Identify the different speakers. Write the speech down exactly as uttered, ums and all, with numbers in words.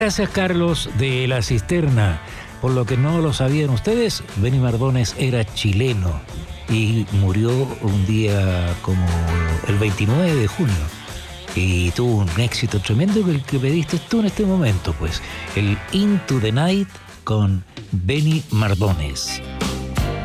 Speaker 1: Gracias, Carlos de la Cisterna. Por lo que no lo sabían ustedes, Benny Mardones era chileno y murió un día como el veintinueve de junio. Y tuvo un éxito tremendo que el que pediste tú en este momento, pues, el Into the Night con Benny Mardones.